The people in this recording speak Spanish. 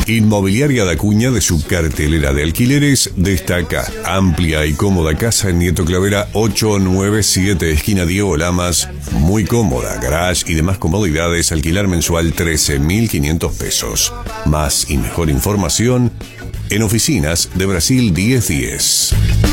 Inmobiliaria da Cuña, de su cartelera de alquileres, destaca amplia y cómoda casa en Nieto Clavera 897, esquina Diego Lamas. Muy cómoda, garage y demás comodidades, alquilar mensual 13.500 pesos. Más y mejor información en Oficinas de Brasil 1010.